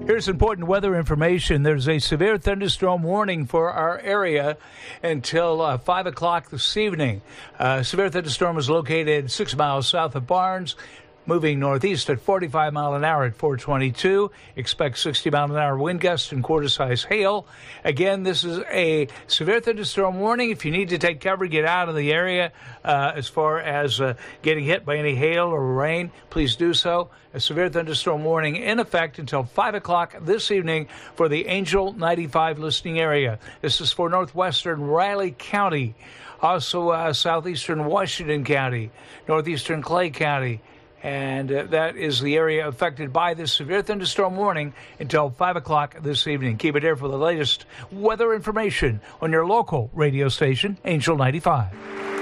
Here's important weather information. There's a severe thunderstorm warning for our area until 5 o'clock this evening. Severe thunderstorm is located 6 miles south of Barnes, moving northeast at 45 mile an hour at 422. Expect 60 mile an hour wind gusts and quarter-size hail. Again, this is a severe thunderstorm warning. If you need to take cover, get out of the area. As far as getting hit by any hail or rain, please do so. A severe thunderstorm warning in effect until 5 o'clock this evening for the Angel 95 listening area. This is for northwestern Riley County, also southeastern Washington County, northeastern Clay County. And that is the area affected by this severe thunderstorm warning until 5 o'clock this evening. Keep it here for the latest weather information on your local radio station, Angel 95.